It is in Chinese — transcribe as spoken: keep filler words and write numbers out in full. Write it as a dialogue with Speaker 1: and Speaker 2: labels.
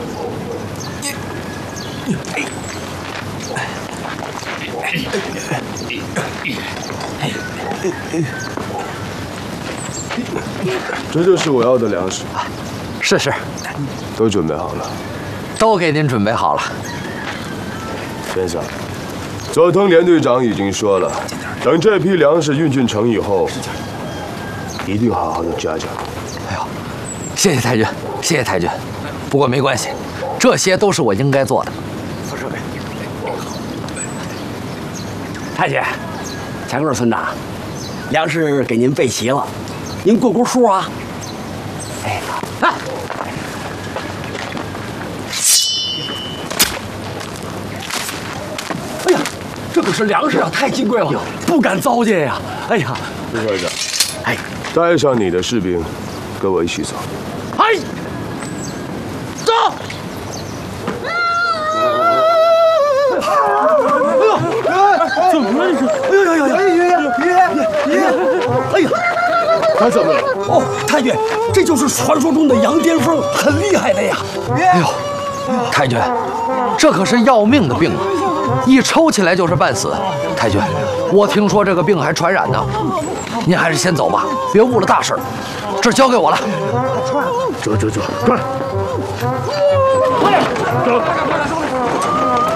Speaker 1: 这就是我要的粮食。
Speaker 2: 是是，
Speaker 1: 都准备好了。
Speaker 2: 都给您准备好了。
Speaker 1: 先生，佐藤连队长已经说了，等这批粮食运进城以后，一定好好的加加。
Speaker 2: 哎呦，谢谢太君，谢谢太君。不过没关系，这些都是我应该做的。
Speaker 3: 放设备。太君，前个村长，粮食给您备齐了，您过过数啊。哎，啊！哎呀，这可是粮食啊，太金贵了，不敢糟践呀！哎呀，
Speaker 1: 陆科长，
Speaker 3: 哎，
Speaker 1: 带上你的士兵，跟我一起走。
Speaker 3: 哎，走！怎么了？这是？哎呦呦呦！哎爷爷爷爷爷！哎呀，
Speaker 1: 他怎么了？
Speaker 3: 哦，太君，这就是传说中的羊癫疯，很厉害的呀！
Speaker 2: 哎呦，太君，这可是要命的病啊！一抽起来就是半死。太君，我听说这个病还传染呢，您还是先走吧，别误了大事。这交给我了。
Speaker 1: 走走走，快！快点，走！